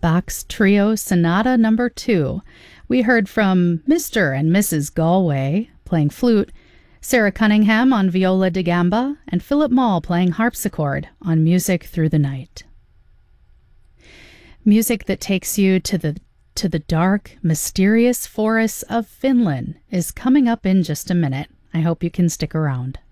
Bach's Trio Sonata No. 2. We heard from Mr. and Mrs. Galway playing flute, Sarah Cunningham on viola da gamba, and Philip Mall playing harpsichord on Music Through the Night. Music that takes you to the dark, mysterious forests of Finland is coming up in just a minute. I hope you can stick around.